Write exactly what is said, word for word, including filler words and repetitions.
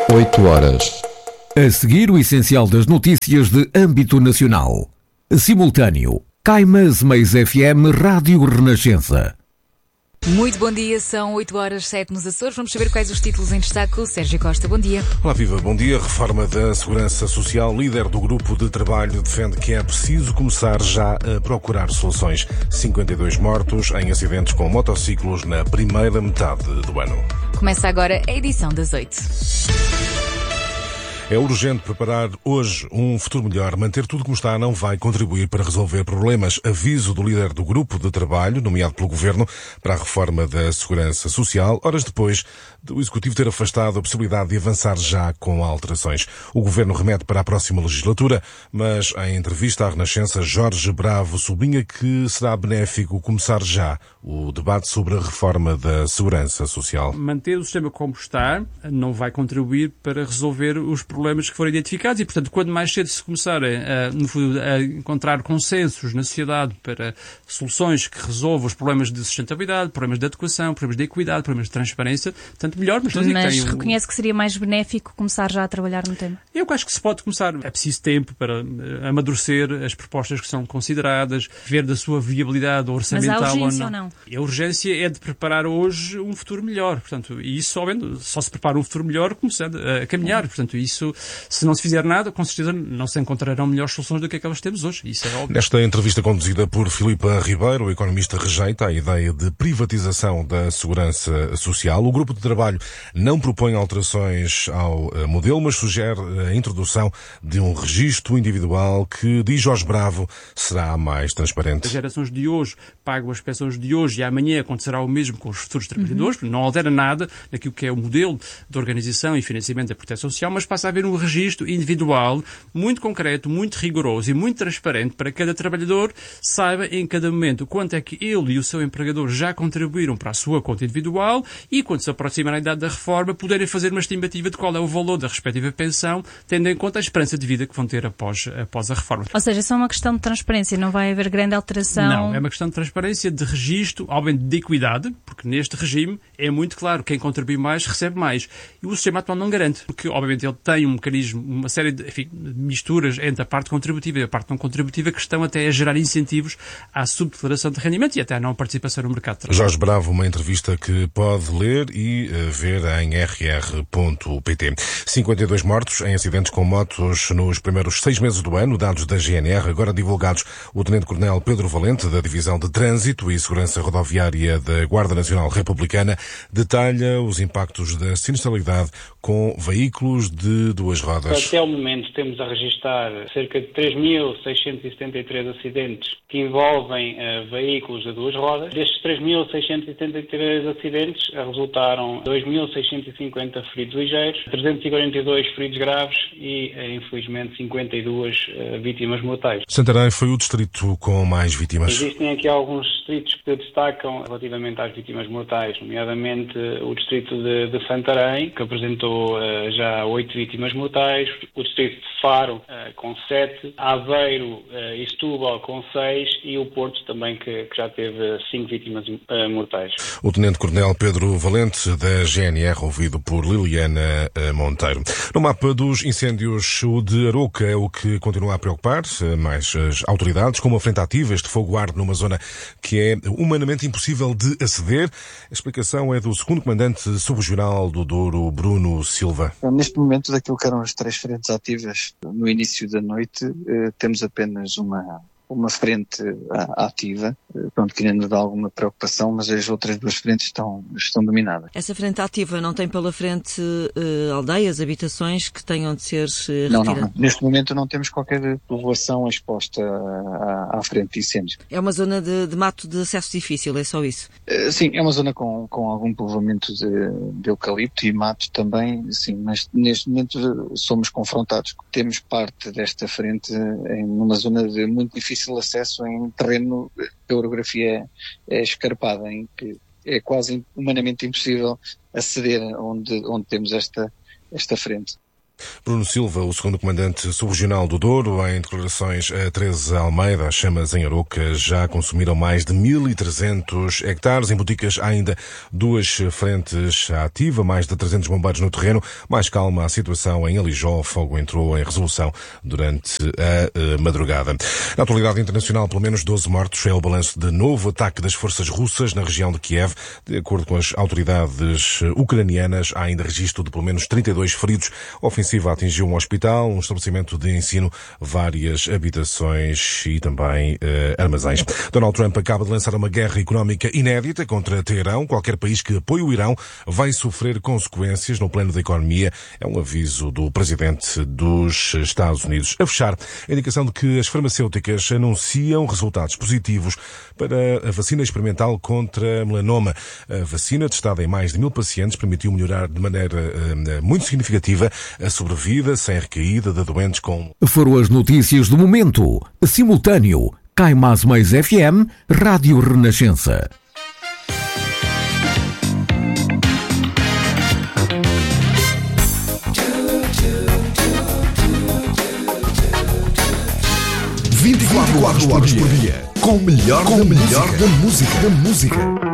oito horas. A seguir, o essencial das notícias de âmbito nacional. Simultâneo. Caimas Mais F M Rádio Renascença. Muito bom dia, são oito horas sete nos Açores. Vamos saber quais os títulos em destaque. Sérgio Costa, bom dia. Olá, viva, bom dia. Reforma da Segurança Social. Líder do grupo de trabalho defende que é preciso começar já a procurar soluções. cinquenta e dois mortos em acidentes com motociclos na primeira metade do ano. Começa agora a edição das oito. É urgente preparar hoje um futuro melhor. Manter tudo como está não vai contribuir para resolver problemas. Aviso do líder do grupo de trabalho, nomeado pelo Governo, para a reforma da Segurança Social, horas depois do Executivo ter afastado a possibilidade de avançar já com alterações. O Governo remete para a próxima legislatura, mas em entrevista à Renascença, Jorge Bravo sublinha que será benéfico começar já o debate sobre a reforma da Segurança Social. Manter o sistema como está não vai contribuir para resolver os problemas que foram identificados e, portanto, quando mais cedo se começarem a, no fundo, a encontrar consensos na sociedade para soluções que resolvam os problemas de sustentabilidade, problemas de adequação, problemas de equidade, problemas de transparência, tanto melhor. Mas, mas tem reconhece um... que seria mais benéfico começar já a trabalhar no tema? Eu acho que se pode começar. É preciso tempo para amadurecer as propostas que são consideradas, ver da sua viabilidade orçamental. Mas há urgência ou não. ou não? A urgência é de preparar hoje um futuro melhor. Portanto, e isso só se prepara um futuro melhor começando a caminhar. Portanto, isso, se não se fizer nada, com certeza não se encontrarão melhores soluções do que aquelas que temos hoje. Isso é óbvio. Nesta entrevista conduzida por Filipa Ribeiro, o economista rejeita a ideia de privatização da segurança social. O grupo de trabalho não propõe alterações ao modelo, mas sugere a introdução de um registro individual que, diz Jorge Bravo, será mais transparente. As gerações de hoje pagam as pensões de hoje e amanhã acontecerá o mesmo com os futuros trabalhadores. Uhum. Não altera nada naquilo que é o modelo de organização e financiamento da proteção social, mas passa a haver um registro individual muito concreto, muito rigoroso e muito transparente para que cada trabalhador saiba em cada momento quanto é que ele e o seu empregador já contribuíram para a sua conta individual e, quando se aproximar a idade da reforma, poderem fazer uma estimativa de qual é o valor da respectiva pensão, tendo em conta a esperança de vida que vão ter após, após a reforma. Ou seja, só uma questão de transparência, não vai haver grande alteração? Não, é uma questão de transparência, de registro, obviamente de equidade, porque neste regime é muito claro, quem contribui mais recebe mais. E o sistema atual não garante, porque obviamente ele tem um mecanismo, uma série de, enfim, misturas entre a parte contributiva e a parte não contributiva que estão até a gerar incentivos à subdeclaração de rendimento e até à não participação no mercado de trabalho. Jorge Bravo, uma entrevista que pode ler e uh, ver em r r ponto p t. cinquenta e dois mortos em acidentes com motos nos primeiros seis meses do ano, dados da G N R, agora divulgados. O Tenente-Coronel Pedro Valente, da Divisão de Trânsito e Segurança Rodoviária da Guarda Nacional Republicana, detalha os impactos da sinistralidade com veículos de duas rodas. Até ao momento temos a registrar cerca de três mil seiscentos e setenta e três acidentes que envolvem uh, veículos de duas rodas. Destes três mil seiscentos e setenta e três acidentes resultaram dois mil seiscentos e cinquenta feridos ligeiros, trezentos e quarenta e dois feridos graves e, uh, infelizmente, cinquenta e duas uh, vítimas mortais. Santarém foi o distrito com mais vítimas. Existem aqui alguns distritos que destacam relativamente às vítimas mortais, nomeadamente uh, o distrito de, de Santarém, que apresentou uh, já oito vítimas mortais, o distrito de Faro uh, com sete, Aveiro uh, e Setúbal com seis e o Porto também que, que já teve cinco vítimas uh, mortais. O Tenente-Coronel Pedro Valente, da G N R, ouvido por Liliana Monteiro. No mapa dos incêndios, o de Aroca é o que continua a preocupar mais as autoridades, com uma frente ativa, este fogo arde numa zona que é humanamente impossível de aceder. A explicação é do segundo comandante subregional do Douro, Bruno Silva. Neste momento, daquilo que eram as três frentes ativas, no início da noite, eh, temos apenas uma... uma frente ativa, pronto, que ainda dá alguma preocupação, mas as outras duas frentes estão, estão dominadas. Essa frente ativa não tem pela frente uh, aldeias, habitações que tenham de ser uh, não, não, não. Neste momento não temos qualquer povoação exposta à, à frente de incêndios. É uma zona de, de mato de acesso difícil, é só isso? Uh, sim, é uma zona com, com algum povoamento de, de eucalipto e mato também, sim, mas neste momento somos confrontados. Temos parte desta frente em uma zona de muito difícil acesso em terreno que a orografia é escarpada, em que é quase humanamente impossível aceder onde, onde temos esta, esta frente. Bruno Silva, o segundo comandante subregional do Douro, em declarações a Teresa Almeida, as chamas em Aroca já consumiram mais de mil e trezentos hectares. Em Boticas há ainda duas frentes à ativa, mais de trezentos bombeiros no terreno. Mais calma a situação em Alijó. O fogo entrou em resolução durante a uh, madrugada. Na atualidade internacional, pelo menos doze mortos é o balanço de novo ataque das forças russas na região de Kiev. De acordo com as autoridades ucranianas, há ainda registro de pelo menos trinta e dois feridos. A ofensiva atingiu um hospital, um estabelecimento de ensino, várias habitações e também eh, armazéns. Donald Trump acaba de lançar uma guerra económica inédita contra Teherão. Qualquer país que apoie o Irão vai sofrer consequências no plano da economia. É um aviso do presidente dos Estados Unidos. A fechar, a indicação de que as farmacêuticas anunciam resultados positivos para a vacina experimental contra melanoma. A vacina, testada em mais de mil pacientes, permitiu melhorar de maneira eh, muito significativa a sobrevida sem recaída de doentes com... Foram as notícias do momento. Simultâneo. Caimás Mais F M, Rádio Renascença. vinte e quatro horas por dia, com o melhor, com o melhor da música. Da música.